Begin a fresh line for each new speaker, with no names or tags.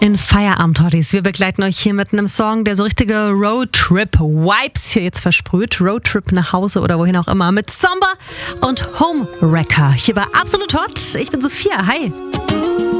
In Feierabend-Hotties. Wir begleiten euch hier mit einem Song, der so richtige Roadtrip-Vibes hier jetzt versprüht. Roadtrip nach Hause oder wohin auch immer mit Zomba und Homewrecker. Hier bei Absolut Hot. Ich bin Sophia. Hi.